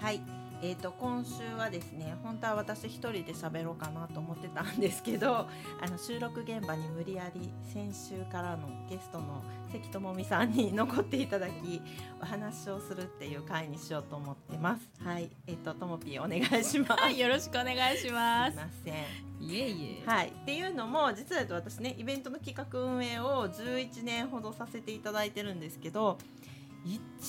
はい、今週はですね、本当は私一人で喋ろうかなと思ってたんですけど、収録現場に無理やり先週からのゲストの関智美さんに残っていただき、お話をするっていう回にしようと思ってます。はい、ともぴーお願いします。 はい、よろしくお願いします。 すいません。 いえいえ。 はい、っていうのも実は私ね、イベントの企画運営を11年ほどさせていただいてるんですけど、